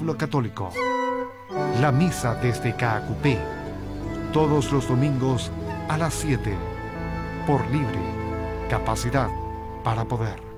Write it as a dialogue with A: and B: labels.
A: pueblo católico. La misa desde Caacupé, todos los domingos a las 7, por Libre Capacidad para Poder.